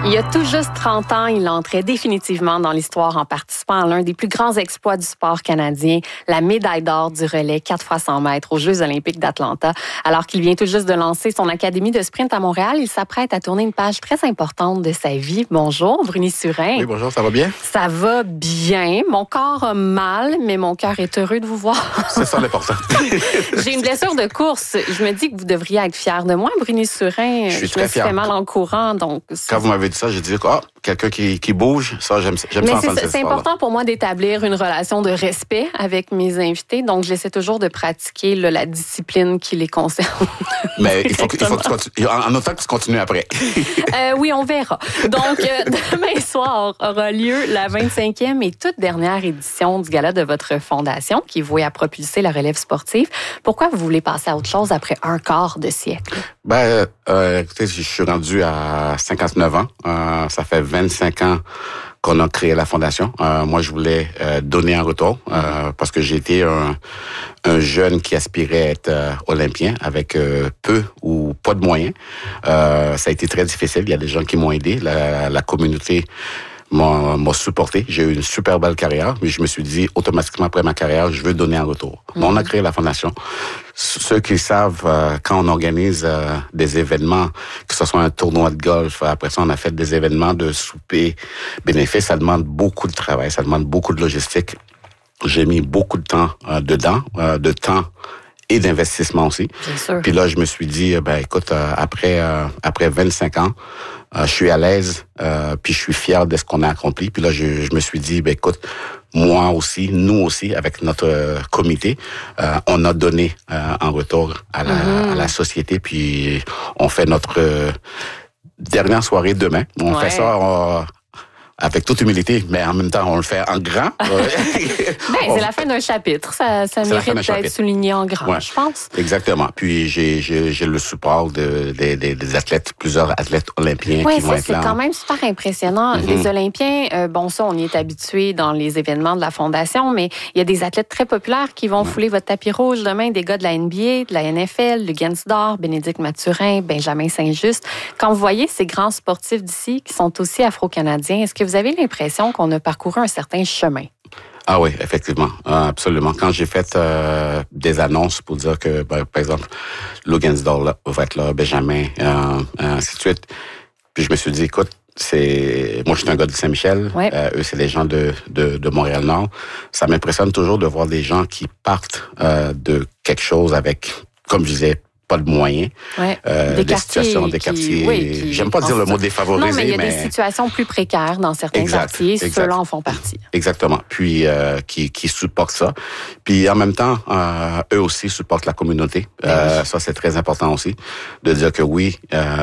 Il y a tout juste 30 ans, il entrait définitivement dans l'histoire en participant à l'un des plus grands exploits du sport canadien, la médaille d'or du relais 4 x 100 mètres aux Jeux olympiques d'Atlanta. Alors qu'il vient tout juste de lancer son académie de sprint à Montréal, il s'apprête à tourner une page très importante de sa vie. Bonjour, Bruni Surin. Oui, bonjour, ça va bien? Ça va bien. Mon corps a mal, mais mon cœur est heureux de vous voir. C'est ça l'important. J'ai une blessure de course. Je me dis que vous devriez être fier de moi, Bruni Surin. Je suis très fier. Je me suis fait mal en courant, donc... Quand vous m'avez dit ça, j'ai dit quelqu'un qui bouge, ça, j'aime ça entendre cette histoire-là. C'est important pour moi d'établir une relation de respect avec mes invités, donc j'essaie toujours de pratiquer la discipline qui les concerne. Mais il faut que tu continues, en autant que tu continues après. Oui, on verra. Donc, demain soir aura lieu la 25e et toute dernière édition du gala de votre fondation qui est vouée à propulser la relève sportive. Pourquoi vous voulez passer à autre chose après un quart de siècle? Écoutez, je suis rendu à 59 ans. Ça fait 25 ans qu'on a créé la fondation. Moi, je voulais donner en retour parce que j'ai été un jeune qui aspirait à être olympien avec peu ou pas de moyens. Ça a été très difficile. Il y a des gens qui m'ont aidé. La communauté m'a supporté. J'ai eu une super belle carrière, mais je me suis dit automatiquement après ma carrière, je veux donner en retour. On a créé la fondation. Ceux qui savent, quand on organise des événements, que ce soit un tournoi de golf, après ça on a fait des événements de souper bénéfices, ça demande beaucoup de travail, ça demande beaucoup de logistique. J'ai mis beaucoup de temps dedans, de temps et d'investissement aussi. Bien sûr. Puis là, je me suis dit, écoute, après 25 ans, je suis à l'aise, puis je suis fier de ce qu'on a accompli. Puis là, je me suis dit, écoute, moi aussi, nous aussi, avec notre comité, on a donné en retour à la société. Puis on fait notre dernière soirée demain. On fait ça avec toute humilité, mais en même temps, on le fait en grand. C'est la fin d'un chapitre. Ça mérite d'être souligné en grand, je pense. Exactement. Puis, j'ai le support des athlètes, plusieurs athlètes olympiens qui vont être là. Oui, c'est quand même super impressionnant. Les Olympiens, ça, on y est habitué dans les événements de la Fondation, mais il y a des athlètes très populaires qui vont fouler votre tapis rouge demain, des gars de la NBA, de la NFL, le Gainsdor, Bénédicte Mathurin, Benjamin Saint-Just. Quand vous voyez ces grands sportifs d'ici qui sont aussi afro-canadiens, est-ce que vous avez l'impression qu'on a parcouru un certain chemin? Ah oui, effectivement, absolument. Quand j'ai fait des annonces pour dire que, par exemple, le Gainsdor va être là, Benjamin, ainsi de suite, puis je me suis dit, écoute, moi je suis un gars de Saint-Michel, eux c'est des gens de Montréal-Nord. Ça m'impressionne toujours de voir des gens qui partent de quelque chose avec, comme je disais, pas de moyens, des situations, des quartiers. J'aime pas dire le mot défavorisé, non, mais il y a des situations plus précaires dans certains quartiers. Ceux-là en font partie. Exactement. Puis qui supportent ça. Puis en même temps, eux aussi supportent la communauté. Ça c'est très important aussi de dire que oui,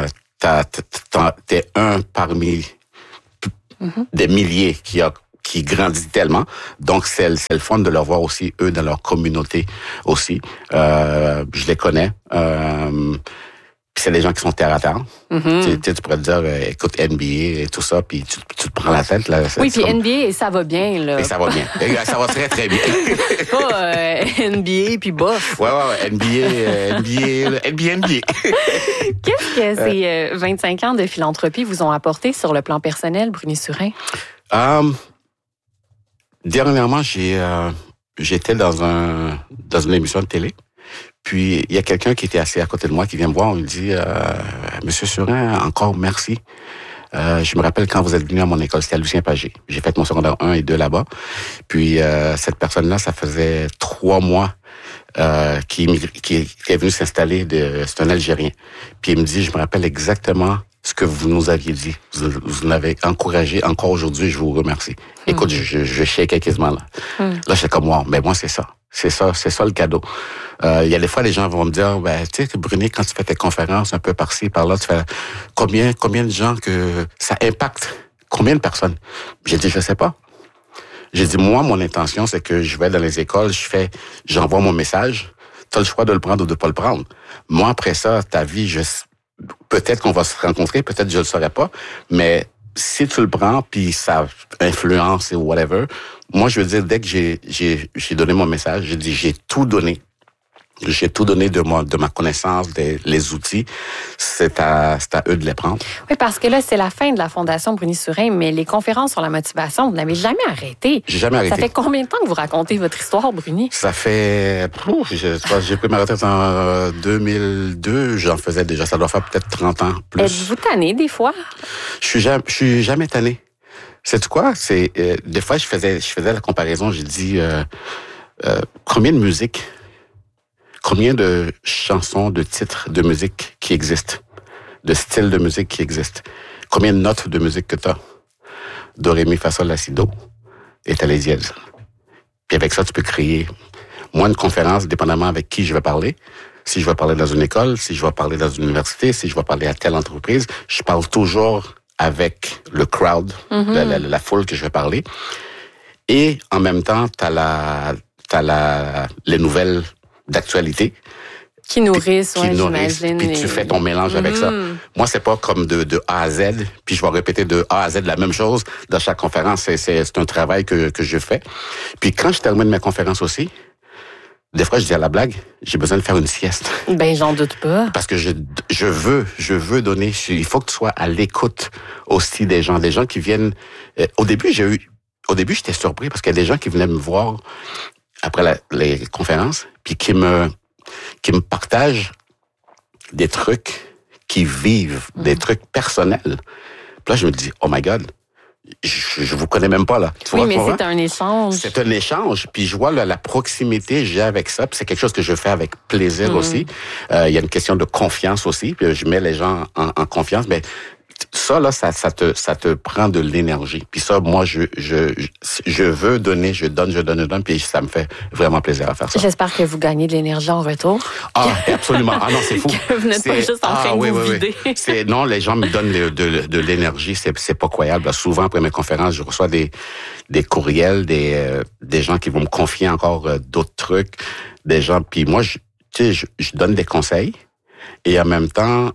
t'es un parmi des milliers qui grandit tellement. Donc, c'est le fun de leur voir aussi, eux, dans leur communauté aussi. Je les connais. Puis c'est des gens qui sont terre à terre. Tu pourrais te dire, écoute, NBA et tout ça, puis tu te prends la tête. Là, oui, puis NBA, ça va bien. Là. Et ça va bien. Ça va très, très bien. Pas NBA, puis bof. Ouais, NBA. Qu'est-ce que ces 25 ans de philanthropie vous ont apporté sur le plan personnel, Bruni Surin? Dernièrement, j'étais dans une émission de télé. Puis, il y a quelqu'un qui était assis à côté de moi qui vient me voir. Il me dit, Monsieur Surin, encore merci. Je me rappelle quand vous êtes venu à mon école, c'était à Lucien Pagé. J'ai fait mon secondaire 1 et 2 là-bas. Puis, cette personne-là, ça faisait 3 mois qui est venu s'installer. C'est un Algérien. Puis, il me dit, je me rappelle exactement ce que vous nous aviez dit. Vous m'avez encouragé. Encore aujourd'hui, je vous remercie. Écoute, je shake quasiment là. Là, j'étais comme, wow, mais moi, c'est ça. C'est ça le cadeau. Il y a des fois, les gens vont me dire, tu sais, Bruni, quand tu fais tes conférences un peu par-ci, par-là, tu fais combien de gens que ça impacte? Combien de personnes? J'ai dit, je sais pas. J'ai dit, moi, mon intention, c'est que je vais dans les écoles, j'envoie mon message. Tu as le choix de le prendre ou de pas le prendre. Moi, après ça, ta vie, peut-être qu'on va se rencontrer, peut-être que je le saurais pas, mais si tu le prends, puis ça influence et whatever, moi, je veux dire, dès que j'ai donné mon message, j'ai dit, j'ai tout donné. J'ai tout donné de ma connaissance, les outils. C'est à eux de les prendre. Oui, parce que là, c'est la fin de la Fondation Bruni-Surin, mais les conférences sur la motivation, vous n'avez jamais arrêté. J'ai jamais arrêté. Ça fait combien de temps que vous racontez votre histoire, Bruni? Ça fait... j'ai pris ma retraite en 2002. J'en faisais déjà. Ça doit faire peut-être 30 ans plus. Êtes-vous tanné des fois? Je suis jamais tanné. Sais-tu quoi? Des fois, je faisais la comparaison. J'ai dit, combien de musique... Combien de chansons, de titres de musique qui existent, de styles de musique qui existent? Combien de notes de musique que tu as? Do, ré, mi, fa, sol, la, si, do, et t'as les dièses. Puis avec ça, tu peux créer. Moi, une conférence, dépendamment avec qui je vais parler, si je vais parler dans une école, si je vais parler dans une université, si je vais parler à telle entreprise, je parle toujours avec le crowd, la foule que je vais parler. Et en même temps, t'as les nouvelles d'actualité. Qui nourrissent, ouais, j'imagine. Puis tu fais ton mélange avec ça. Moi, c'est pas comme de A à Z, puis je vais répéter de A à Z la même chose dans chaque conférence. C'est un travail que je fais. Puis quand je termine mes conférences aussi, des fois, je dis à la blague, j'ai besoin de faire une sieste. Ben, j'en doute pas. Parce que je veux donner, il faut que tu sois à l'écoute aussi des gens qui viennent. Au début, j'étais surpris parce qu'il y a des gens qui venaient me voir après les conférences, puis qui me partagent des trucs qu'ils vivent, des trucs personnels. Puis là, je me dis, oh my God, je vous connais même pas, là. Tu vois, mais c'est un échange. C'est un échange, puis je vois la proximité que j'ai avec ça, puis c'est quelque chose que je fais avec plaisir aussi. Il y a une question de confiance aussi, puis je mets les gens en confiance, mais ça, là, ça te prend de l'énergie. Puis ça, moi, je veux donner, je donne, puis ça me fait vraiment plaisir à faire ça. J'espère que vous gagnez de l'énergie en retour. Ah, absolument. Ah non, c'est fou. Que vous n'êtes pas juste en train de vous vider. Non, les gens me donnent de l'énergie, c'est pas croyable. Souvent, après mes conférences, je reçois des courriels, des gens qui vont me confier encore d'autres trucs, des gens, puis moi, je donne des conseils, et en même temps,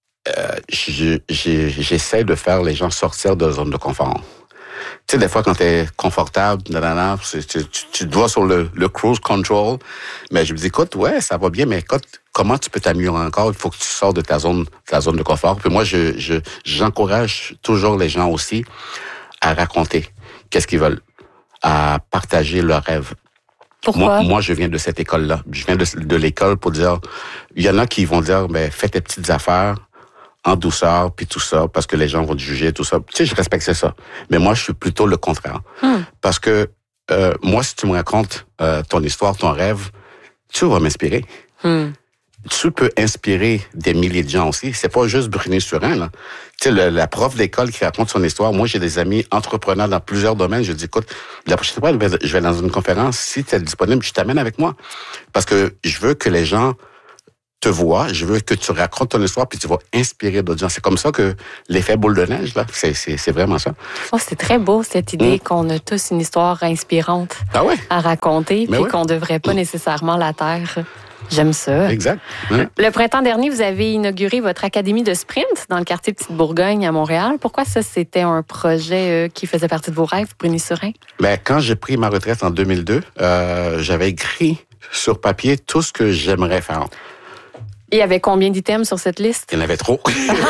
j'essaie de faire les gens sortir de la zone de confort. Tu sais, des fois, quand t'es confortable, tu dois sur le cruise control, mais je me dis, écoute, ouais, ça va bien, mais écoute, comment tu peux t'améliorer encore? Il faut que tu sors de ta zone de confort. Puis moi, j'encourage toujours les gens aussi à raconter qu'est-ce qu'ils veulent, à partager leurs rêves. Pourquoi? Moi, je viens de cette école-là. Je viens de l'école pour dire, il y en a qui vont dire, ben, fais tes petites affaires en douceur, puis tout ça, parce que les gens vont te juger, tout ça. Tu sais, je respecte ça. Mais moi, je suis plutôt le contraire. Parce que moi, si tu me racontes ton histoire, ton rêve, tu vas m'inspirer. Tu peux inspirer des milliers de gens aussi. C'est pas juste Bruni-Surin, là. Tu sais, la prof d'école qui raconte son histoire. Moi, j'ai des amis entrepreneurs dans plusieurs domaines. Je dis, écoute, la prochaine fois, je vais dans une conférence. Si tu es disponible, je t'amène avec moi. Parce que je veux que les gens te voient. Je veux que tu racontes ton histoire puis tu vas inspirer d'autres gens. C'est comme ça que l'effet boule de neige, là, c'est vraiment ça. Oh, c'est très beau, cette idée qu'on a tous une histoire inspirante à raconter puis qu'on devrait pas nécessairement la taire. J'aime ça. Exact. Le printemps dernier, vous avez inauguré votre académie de sprint dans le quartier Petite-Bourgogne à Montréal. Pourquoi ça, c'était un projet qui faisait partie de vos rêves, Bruni-Surin? Ben, quand j'ai pris ma retraite en 2002, j'avais écrit sur papier tout ce que j'aimerais faire. Il y avait combien d'items sur cette liste? Il y en avait trop.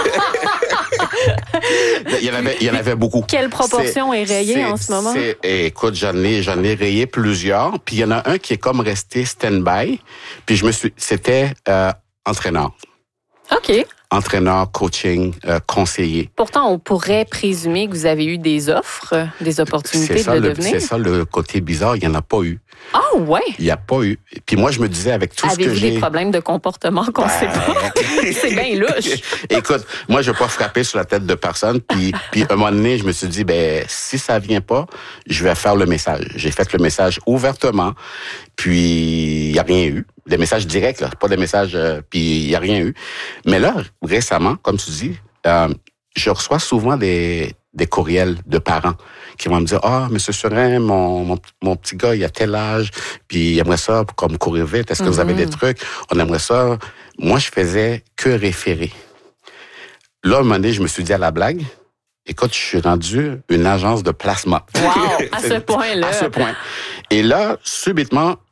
Il y en avait beaucoup. Quelle proportion est rayée en ce moment? Écoute, j'en ai rayé plusieurs. Puis il y en a un qui est comme resté stand-by. Puis c'était entraîneur. OK. Entraîneur, coaching, conseiller. Pourtant, on pourrait présumer que vous avez eu des offres, des opportunités de le devenir. C'est ça le côté bizarre. Il n'y en a pas eu. Ah ouais? Il n'y a pas eu. Puis moi, je me disais avec tout ce que j'ai... Avez-vous des problèmes de comportement qu'on ne sait pas? C'est bien louche. Écoute, moi, je ne vais pas frapper sur la tête de personne. Puis un moment donné, je me suis dit, ben si ça vient pas, je vais faire le message. J'ai fait le message ouvertement. Puis il n'y a rien eu. Des messages directs, là, pas des messages... puis il n'y a rien eu. Mais là, récemment, comme tu dis, je reçois souvent des courriels de parents qui vont me dire, Monsieur Surin, mon petit gars, il a tel âge, puis il aimerait ça pour comme courir vite. Est-ce que vous avez des trucs? On aimerait ça. Moi, je faisais que référer. Là, un moment donné, je me suis dit à la blague, écoute, je suis rendu une agence de placement. Wow! À ce point-là. À ce point. Et là, subitement,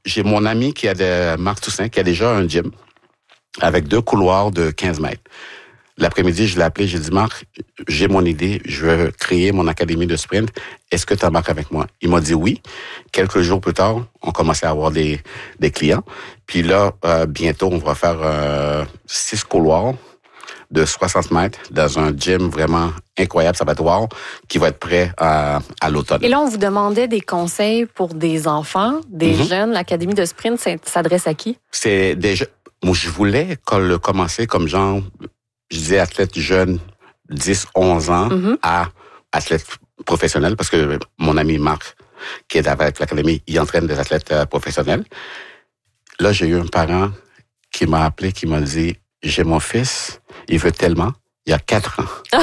j'ai mon ami Marc Toussaint, qui a déjà un gym avec 2 couloirs de 15 mètres. L'après-midi, je l'ai appelé, j'ai dit, Marc, j'ai mon idée, je veux créer mon académie de sprint. Est-ce que tu embarques avec moi? Il m'a dit oui. Quelques jours plus tard, on commençait à avoir des clients. Puis là, bientôt, on va faire 6 couloirs de 60 mètres dans un gym vraiment incroyable, ça va être wow, qui va être prêt à l'automne. Et là, on vous demandait des conseils pour des enfants, des jeunes. L'Académie de sprint s'adresse à qui? C'est déjà... Moi, je voulais commencer comme genre... Je disais athlète jeune, 10, 11 ans, à athlète professionnel, parce que mon ami Marc, qui est avec l'Académie, il entraîne des athlètes professionnels. Là, j'ai eu un parent qui m'a appelé, qui m'a dit, j'ai mon fils, il veut tellement, il y a 4 ans.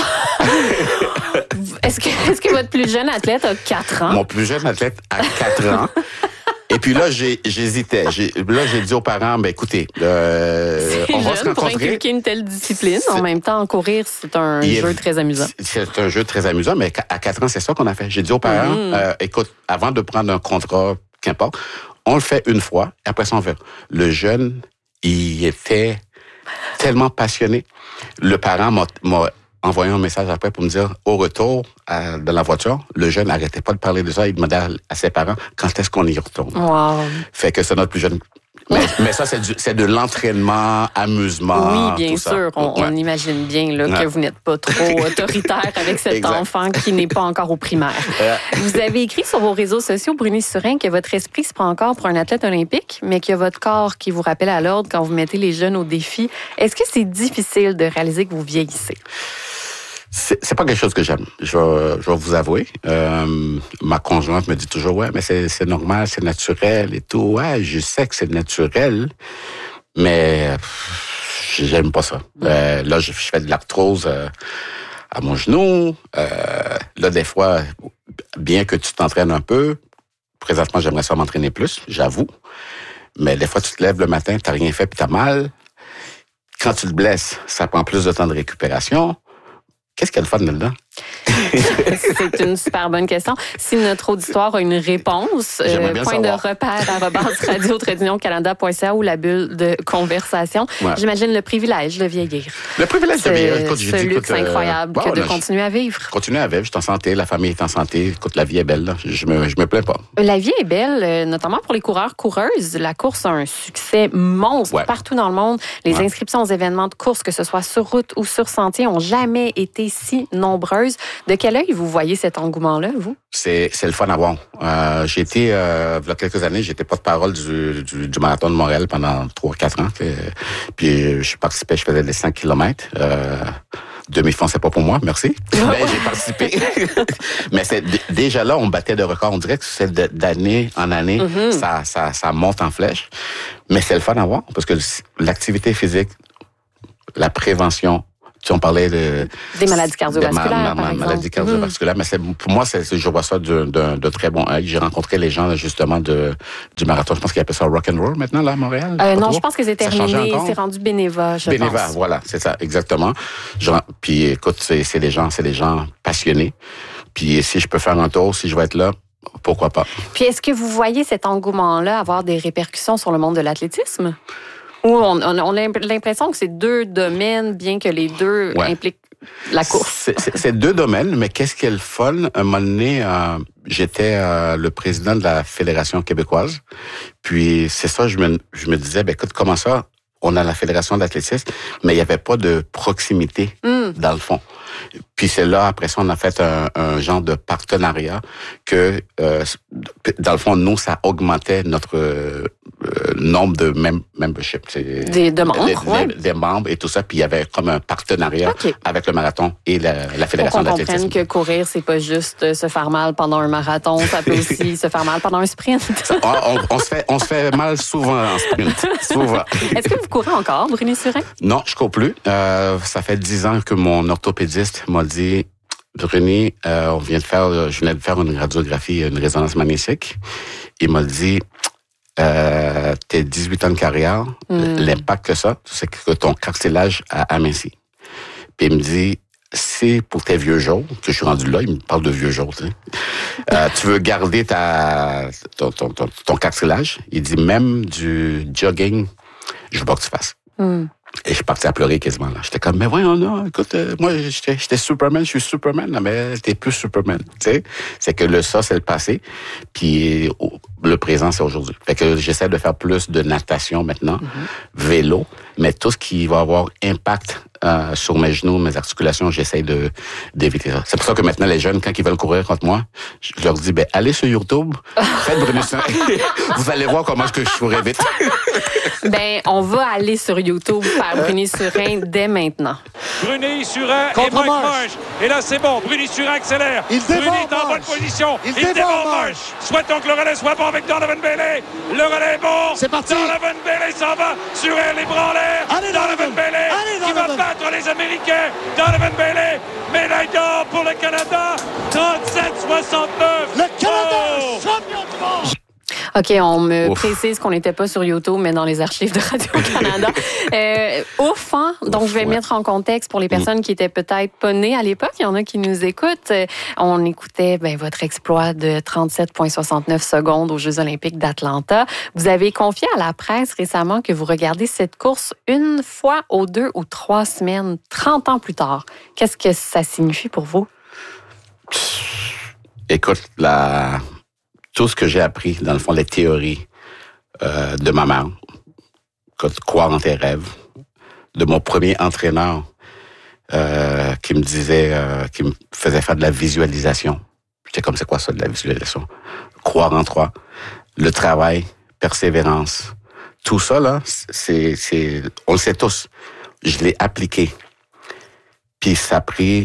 Est-ce que votre plus jeune athlète a 4 ans? Mon plus jeune athlète a 4 ans. Et puis là, j'hésitais. Là, j'ai dit aux parents, ben écoutez, on va se rencontrer. Pour inculquer une telle discipline. En même temps, courir, c'est un jeu très amusant. C'est un jeu très amusant, mais à 4 ans, c'est ça qu'on a fait. J'ai dit aux parents, écoute, avant de prendre un contrat, qu'importe, on le fait une fois, et après ça, on verra. Le jeune, il était tellement passionné. Le parent m'a envoyé un message après pour me dire, au retour de la voiture, le jeune n'arrêtait pas de parler de ça. Il demandait à ses parents, quand est-ce qu'on y retourne? Wow. Fait que c'est notre plus jeune. Mais ça, c'est de l'entraînement, amusement. Oui, bien sûr. On imagine bien là, que vous n'êtes pas trop autoritaire avec cet enfant qui n'est pas encore au primaire. Vous avez écrit sur vos réseaux sociaux, Bruni Surin, que votre esprit se prend encore pour un athlète olympique, mais qu'il y a votre corps qui vous rappelle à l'ordre quand vous mettez les jeunes au défi. Est-ce que c'est difficile de réaliser que vous vieillissez? C'est pas quelque chose que j'aime. Je vais vous avouer. Ma conjointe me dit toujours, ouais, mais c'est normal, c'est naturel et tout. Ouais, je sais que c'est naturel, mais j'aime pas ça. Là, je fais de l'arthrose à mon genou. Là, des fois, bien que tu t'entraînes un peu, présentement, j'aimerais ça m'entraîner plus, j'avoue. Mais des fois, tu te lèves le matin, t'as rien fait puis t'as mal. Quand tu te blesses, ça prend plus de temps de récupération. Qu'est-ce qu'il y a de fun là-dedans? C'est une super bonne question. Si notre auditoire a une réponse, point de repère @radio-canada.ca ou la bulle de conversation. Ouais. J'imagine le privilège de vieillir. Le privilège de vieillir. Écoute, ce luxe incroyable que de continuer à vivre. Continuer à vivre, je suis en santé, la famille est en santé. Écoute, la vie est belle, là. Je me plains pas. La vie est belle, notamment pour les coureurs, coureuses. La course a un succès monstre partout dans le monde. Les inscriptions aux événements de course, que ce soit sur route ou sur sentier, ont jamais été si nombreuses. De quel œil vous voyez cet engouement-là, vous? C'est le fun à voir. J'ai été, il y a quelques années, j'étais porte-parole du marathon de Montréal pendant 3-4 ans. Puis je participais, je faisais des 5 km. Demi-fond, c'est pas pour moi, merci. Mais j'ai participé. Mais déjà là, on battait de records. On dirait que c'est d'année en année, ça monte en flèche. Mais c'est le fun à voir parce que l'activité physique, la prévention, on parlait des maladies cardiovasculaires, par exemple. Maladies cardiovasculaires, mais pour moi, je vois ça de très bon œil. J'ai rencontré les gens, justement, du marathon. Je pense qu'ils appellent ça rock'n'roll maintenant, là, à Montréal. Non, je pense que c'est terminé. C'est rendu Beneva, je pense. Beneva, voilà, c'est ça, exactement. Puis, écoute, c'est des gens passionnés. Puis, si je peux faire un tour, si je vais être là, pourquoi pas. Puis, est-ce que vous voyez cet engouement-là avoir des répercussions sur le monde de l'athlétisme? Ou on a l'impression que c'est 2 domaines, bien que les deux impliquent la course. C'est 2 domaines, mais qu'est-ce qui est le fun? Un moment donné, j'étais le président de la Fédération québécoise. Puis c'est ça, je me disais, ben écoute, comment ça? On a la Fédération d'athlétisme, mais il n'y avait pas de proximité dans le fond. Puis c'est là, après ça, on a fait un genre de partenariat que, dans le fond, nous, ça augmentait notre nombre de membership. De membres, des membres et tout ça. Puis il y avait comme un partenariat avec le marathon et la Fédération d'athlétisme. On comprenne que courir, c'est pas juste se faire mal pendant un marathon, ça peut aussi se faire mal pendant un sprint. On se fait mal souvent en sprint. Souvent. Est-ce que vous courez encore, Bruni Surin? Non, je cours plus. Ça fait 10 ans que mon orthopédiste m'a dit, Bruni, je venais de faire une radiographie, une résonance magnétique. Il m'a dit, tes 18 ans de carrière, l'impact que ça, c'est que ton cartilage a aminci. Puis il me dit, c'est pour tes vieux jours, que je suis rendu là, il me parle de vieux jours, tu sais. Tu veux garder ton cartilage. Il dit même du jogging, je veux pas que tu fasses. Et je suis parti à pleurer quasiment là. J'étais comme, mais voyons, non, écoute, moi, j'étais Superman, je suis Superman. Non, mais t'es plus Superman, tu sais. C'est que ça, c'est le passé. Puis le présent, c'est aujourd'hui. Fait que j'essaie de faire plus de natation maintenant, vélo, mais tout ce qui va avoir impact sur mes genoux, mes articulations, j'essaie d'éviter ça. C'est pour ça que maintenant, les jeunes, quand ils veulent courir contre moi, je leur dis, allez sur YouTube, faites Bruni Surin. Vous allez voir comment est-ce que je courais vite. On va aller sur YouTube faire Bruni Surin dès maintenant. Bruni Surin et Mike Marsh. Et là, c'est bon. Bruni Surin accélère. Bruni est en bonne position. Il dévore Marsh. Souhaitons que le relais soit bon avec Donovan Bailey. Le relais est bon. C'est parti. Donovan Bailey s'en va. Surin les bras en l'air. Donovan Bailey qui va battre les Américains. Donovan Bailey, médaille d'or pour le Canada. 37-69. Le Canada, champion du monde. OK, on me précise qu'on n'était pas sur YouTube, mais dans les archives de Radio-Canada. Ouf, hein? Donc, je vais mettre en contexte pour les personnes qui étaient peut-être pas nées à l'époque. Il y en a qui nous écoutent. On écoutait votre exploit de 37,69 secondes aux Jeux olympiques d'Atlanta. Vous avez confié à la presse récemment que vous regardez cette course une fois aux 2 ou 3 semaines, 30 ans plus tard. Qu'est-ce que ça signifie pour vous? Écoute, tout ce que j'ai appris, dans le fond, les théories de ma mère, croire en tes rêves, de mon premier entraîneur qui me disait, qui me faisait faire de la visualisation. J'étais comme, c'est quoi ça, de la visualisation? Croire en toi, le travail, persévérance. Tout ça, là, on le sait tous. Je l'ai appliqué. Puis ça a pris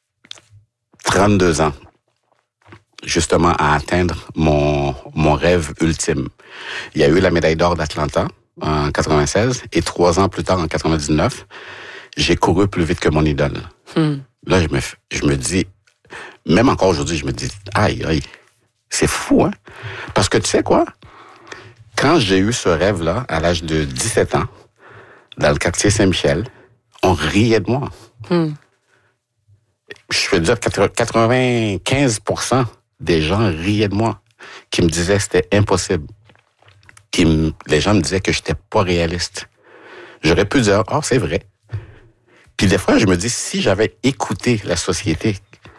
32 ans. Justement à atteindre mon rêve ultime. Il y a eu la médaille d'or d'Atlanta en 96 et 3 ans plus tard, en 99, j'ai couru plus vite que mon idole. Là, je me dis, même encore aujourd'hui, je me dis, aïe, c'est fou, hein? Parce que tu sais quoi? Quand j'ai eu ce rêve-là, à l'âge de 17 ans, dans le quartier Saint-Michel, on riait de moi. Je veux dire 95% des gens riaient de moi, qui me disaient que c'était impossible. Les gens me disaient que j'étais pas réaliste. J'aurais pu dire, c'est vrai. Puis des fois, je me dis, si j'avais écouté la société,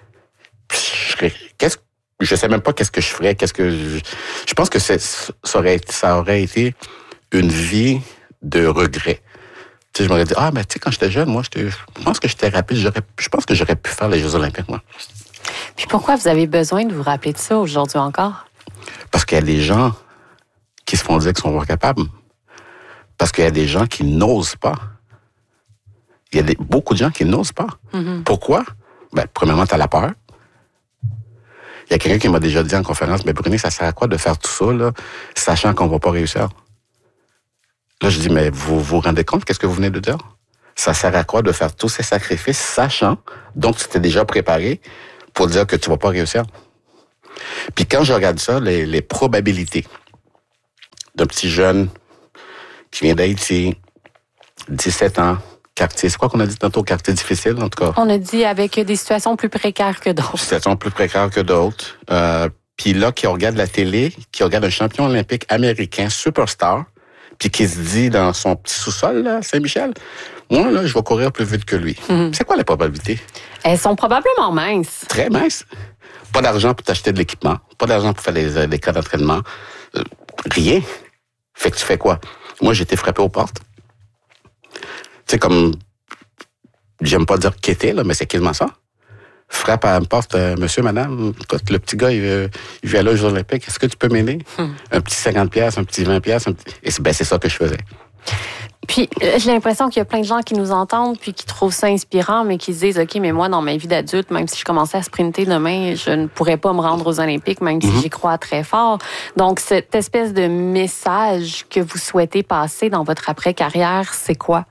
je sais même pas qu'est-ce que je ferais, je pense que ça aurait été une vie de regret. Tu sais, je m'aurais dit, mais tu sais, quand j'étais jeune, moi, je pense que j'étais rapide, je pense que j'aurais pu faire les Jeux olympiques, moi. Puis pourquoi vous avez besoin de vous rappeler de ça aujourd'hui encore? Parce qu'il y a des gens qui se font dire qu'ils sont pas capables. Parce qu'il y a des gens qui n'osent pas. Il y a beaucoup de gens qui n'osent pas. Pourquoi? Premièrement, tu as la peur. Il y a quelqu'un qui m'a déjà dit en conférence, mais Bruni, ça sert à quoi de faire tout ça, là, sachant qu'on va pas réussir? Là, je dis, mais vous vous rendez compte, qu'est-ce que vous venez de dire? Ça sert à quoi de faire tous ces sacrifices, sachant, donc tu t'es déjà préparé pour dire que tu vas pas réussir? Puis quand je regarde ça, les probabilités d'un petit jeune qui vient d'Haïti, 17 ans, quartier, c'est quoi qu'on a dit tantôt, quartier difficile, en tout cas? On a dit avec des situations plus précaires que d'autres. Situations plus précaires que d'autres. Puis là, qui regarde la télé, qui regarde un champion olympique américain, superstar, puis qui se dit dans son petit sous-sol, là, Saint-Michel, moi, là, je vais courir plus vite que lui. C'est quoi les probabilités? Elles sont probablement minces. Très minces. Pas d'argent pour t'acheter de l'équipement, pas d'argent pour faire des cas d'entraînement, rien. Fait que tu fais quoi? Moi, j'ai été frappé aux portes. Tu sais, comme, j'aime pas dire quêter, là, mais c'est quasiment ça. Frappe à une porte, monsieur, madame, écoute, le petit gars, il vient là aux Jeux olympiques, est-ce que tu peux m'aider? Un petit 50$, un petit 20$, Et c'est ça que je faisais. Puis, j'ai l'impression qu'il y a plein de gens qui nous entendent puis qui trouvent ça inspirant, mais qui se disent, OK, mais moi, dans ma vie d'adulte, même si je commençais à sprinter demain, je ne pourrais pas me rendre aux Olympiques, même si j'y crois très fort. Donc, cette espèce de message que vous souhaitez passer dans votre après-carrière, c'est quoi?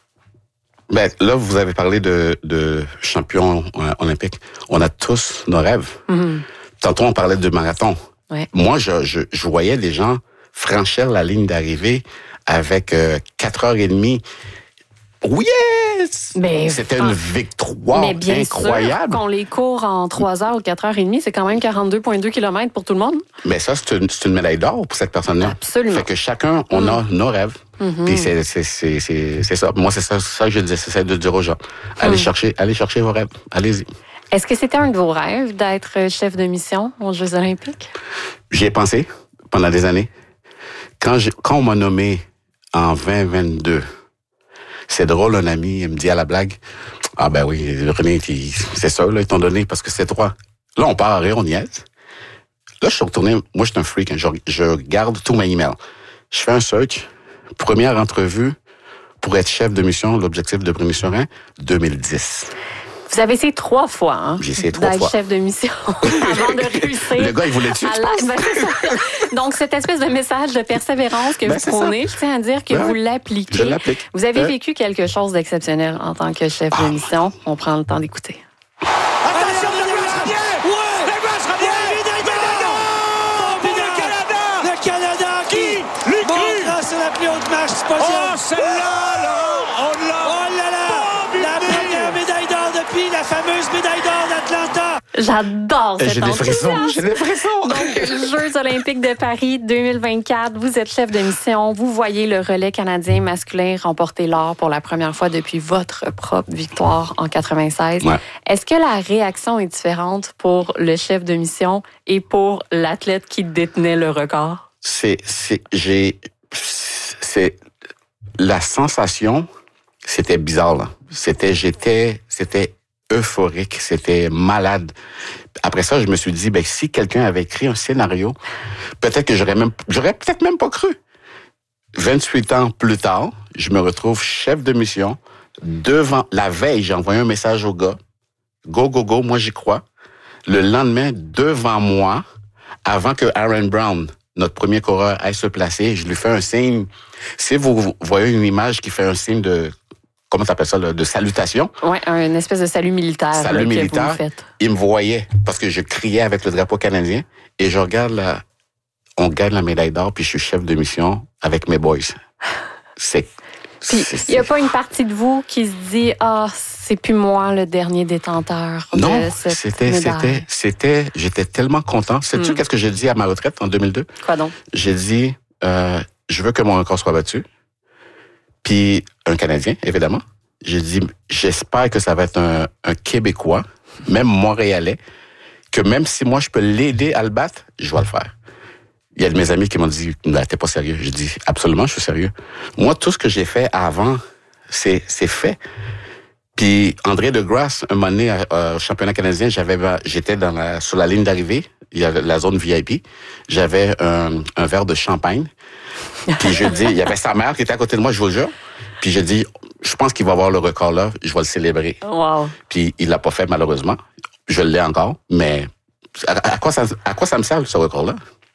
Là, vous avez parlé de champion olympique. On a tous nos rêves. Tantôt, on parlait de marathon. Ouais. Moi, je voyais les gens franchir la ligne d'arrivée avec 4h30 Yes! Mais c'était une victoire incroyable. Sûr qu'on les court en 3 heures ou 4h30, c'est quand même 42,2 km pour tout le monde. Mais ça, c'est une médaille d'or pour cette personne-là. Absolument. Fait que chacun, on a nos rêves. Puis c'est ça. Moi, c'est ça que je disais, c'est de dire aux gens. Allez chercher vos rêves. Allez-y. Est-ce que c'était un de vos rêves d'être chef de mission aux Jeux olympiques? J'y ai pensé pendant des années. Quand on m'a nommé en 2022, c'est drôle, un ami, il me dit à la blague, « Ah ben oui, René, c'est ça, là, ils t'ont donné parce que c'est toi. » Là, on part à rire, on niaise. Là, je suis retourné, moi, je suis un freak, hein, je garde tous mes emails. Je fais un search, première entrevue pour être chef de mission, l'objectif de Bruni Surin, 2010. Vous avez essayé 3 fois, hein? J'ai essayé 3 fois. D'être chef de mission avant de réussir. Le gars, il voulait tuer. Donc, cette espèce de message de persévérance que vous prônez, je tiens à dire que vous l'appliquez. Je l'applique. Vous avez vécu quelque chose d'exceptionnel en tant que chef de mission. On prend le temps d'écouter. Attention, le Canada qui montera sur la plus haute marche possible. Oh, celle-là, là! On l'a! Oh là là! La première médaille d'or depuis la fameuse médaille d'or d'Atlanta. J'adore cette enthousiasme. J'ai des frissons. Donc, Jeux olympiques de Paris 2024, vous êtes chef de mission, vous voyez le relais canadien masculin remporter l'or pour la première fois depuis votre propre victoire en 96. Ouais. Est-ce que la réaction est différente pour le chef de mission et pour l'athlète qui détenait le record? C'est la sensation, c'était bizarre, là. C'était euphorique, c'était malade. Après ça, je me suis dit, si quelqu'un avait écrit un scénario, peut-être que j'aurais peut-être même pas cru. 28 ans plus tard, je me retrouve chef de mission devant, la veille, j'ai envoyé un message au gars. Go, go, go, moi j'y crois. Le lendemain, devant moi, avant que Aaron Brown, notre premier coureur, aille se placer, je lui fais un signe. Si vous voyez une image qui fait un signe de, comment t'appelles ça, de salutation? Oui, une espèce de salut militaire. Salut militaire. Que vous faites. Il me voyait parce que je criais avec le drapeau canadien et je regarde on gagne la médaille d'or puis je suis chef de mission avec mes boys. Puis, il n'y a pas une partie de vous qui se dit « Ah, c'est plus moi le dernier détenteur de cette médaille. J'étais tellement content. Sais-tu qu'est-ce que j'ai dit à ma retraite en 2002? Quoi donc? J'ai dit, je veux que mon record soit battu. Puis, un Canadien, évidemment. J'ai dit, j'espère que ça va être un Québécois, même Montréalais, que même si moi, je peux l'aider à le battre, je vais le faire. Il y a de mes amis qui m'ont dit, t'es pas sérieux. J'ai dit, absolument, je suis sérieux. Moi, tout ce que j'ai fait avant, c'est fait. Puis, André Degrasse, un moment donné, au championnat canadien, j'étais sur la ligne d'arrivée. Il y a la zone VIP. J'avais un verre de champagne. Puis, je dis, il y avait sa mère qui était à côté de moi, je vous le jure. Puis, j'ai dit, je pense qu'il va avoir le record là. Je vais le célébrer. Wow. Puis, il l'a pas fait, malheureusement. Je l'ai encore. Mais, à quoi ça me sert, ce record-là?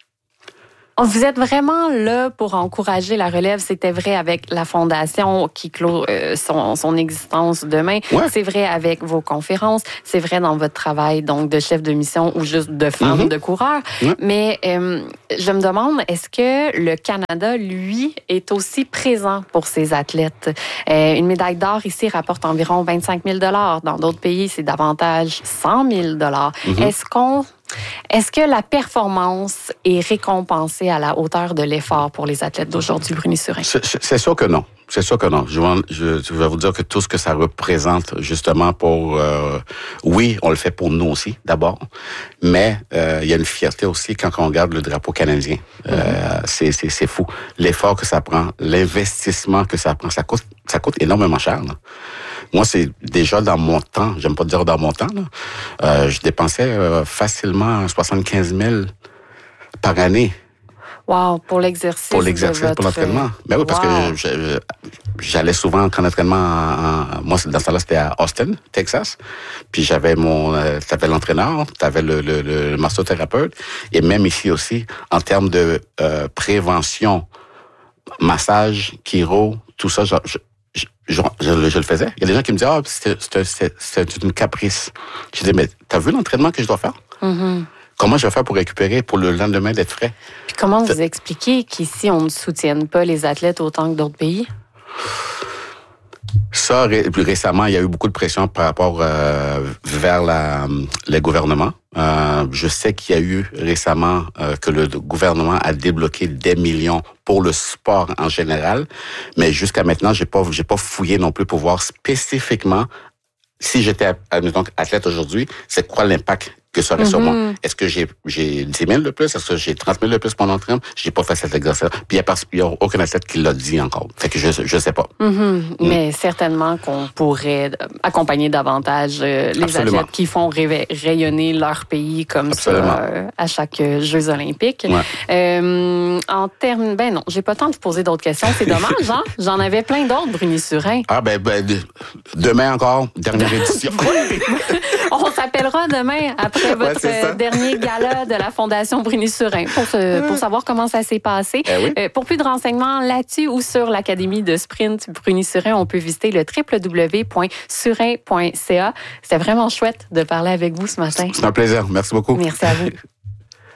Vous êtes vraiment là pour encourager la relève. C'était vrai avec la Fondation qui clôt son existence demain. Ouais. C'est vrai avec vos conférences. C'est vrai dans votre travail donc de chef de mission ou juste de femme de coureur. Ouais. Mais je me demande, est-ce que le Canada, lui, est aussi présent pour ses athlètes? Une médaille d'or ici rapporte environ 25 000 $. Dans d'autres pays, c'est davantage 100 000 $. Est-ce que la performance est récompensée à la hauteur de l'effort pour les athlètes d'aujourd'hui, Bruni Surin? C'est sûr que non. C'est sûr que non. Je vais vous dire que tout ce que ça représente, justement, oui, on le fait pour nous aussi, d'abord, mais il y a une fierté aussi quand on regarde le drapeau canadien. C'est fou. L'effort que ça prend, l'investissement que ça prend, ça coûte énormément cher, là. Moi, c'est déjà dans mon temps, j'aime pas dire dans mon temps, là, je dépensais facilement 75 000 par année. Wow, pour l'exercice. Pour l'entraînement. Ben oui, parce que j'allais souvent en camp d'entraînement. Moi, dans ce temps-là, c'était à Austin, Texas. Puis t'avais l'entraîneur, t'avais le massothérapeute. Et même ici aussi, en termes de prévention, massage, chiro, tout ça, je le faisais. Il y a des gens qui me disaient, c'est une caprice. Je dis, mais t'as vu l'entraînement que je dois faire? Comment je vais faire pour récupérer, pour le lendemain d'être frais? Puis comment vous expliquez qu'ici, on ne soutienne pas les athlètes autant que d'autres pays? Ça, plus récemment, il y a eu beaucoup de pression par rapport vers les gouvernements. Je sais qu'il y a eu récemment que le gouvernement a débloqué des millions pour le sport en général, mais jusqu'à maintenant, j'ai pas fouillé non plus pour voir spécifiquement si j'étais, admettons, athlète aujourd'hui, c'est quoi l'impact que ça aurait sur moi. Est-ce que j'ai 10 000 de plus? Est-ce que j'ai 30 000 de plus pour mon entraînement? J'ai pas fait cet exercice. Puis il y a aucun athlète qui l'a dit encore. Fait que je sais pas. Mais certainement qu'on pourrait accompagner davantage les athlètes qui font rayonner leur pays comme ça à chaque Jeux olympiques. Ouais. En termes, non, j'ai pas le temps de vous poser d'autres questions. C'est dommage, hein? J'en avais plein d'autres, Bruni Surin. Ah demain encore, dernière édition. On s'appellera demain après votre dernier gala de la Fondation Bruni Surin pour savoir comment ça s'est passé. Pour plus de renseignements là-dessus ou sur l'Académie de sprint Bruni Surin, on peut visiter le www.surin.ca. C'était vraiment chouette de parler avec vous ce matin. C'est un plaisir. Merci beaucoup. Merci à vous.